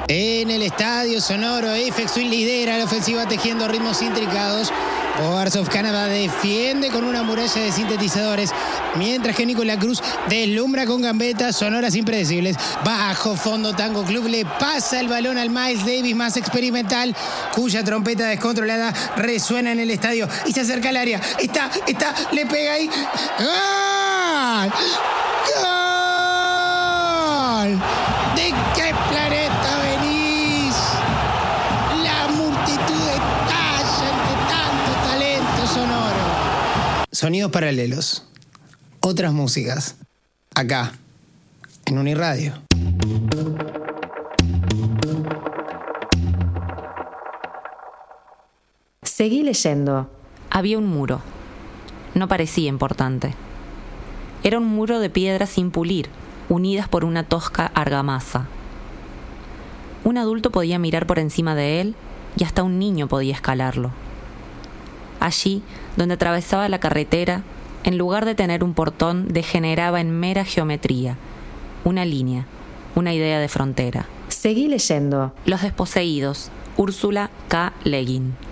En el estadio sonoro, Aphex Twin lidera la ofensiva tejiendo ritmos intricados. Boards of Canada defiende con una muralla de sintetizadores, mientras que Nicolás Cruz deslumbra con gambetas sonoras impredecibles. Bajo fondo, Tango Club le pasa el balón al Miles Davis más experimental, cuya trompeta descontrolada resuena en el estadio y se acerca al área. Está, le pega ahí. ¡Gol! ¡Gol! ¿De qué planeta venís? La multitud estalla ante tanto talento sonoro. Sonidos paralelos. Otras músicas. Acá, en Uniradio. Seguí leyendo. Había un muro. No parecía importante. Era un muro de piedras sin pulir, unidas por una tosca argamasa. Un adulto podía mirar por encima de él y hasta un niño podía escalarlo. Allí, donde atravesaba la carretera, en lugar de tener un portón, degeneraba en mera geometría, una línea, una idea de frontera. Seguí leyendo. Los desposeídos, Úrsula K. Le Guin.